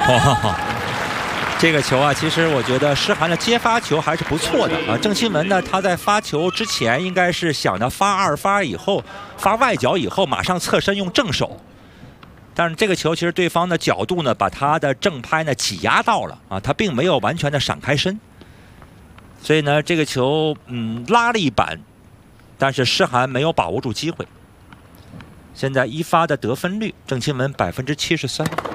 哇，这个球啊，其实我觉得施涵的接发球还是不错的啊。郑钦文呢，他在发球之前应该是想着发二发以后，发外脚以后马上侧身用正手。 但是这个球其实对方的角度呢，把他的正拍呢挤压到了啊，他并没有完全的闪开身，所以呢这个球拉了一板，但是施涵没有把握住机会。现在一发的得分率，郑钦文73%。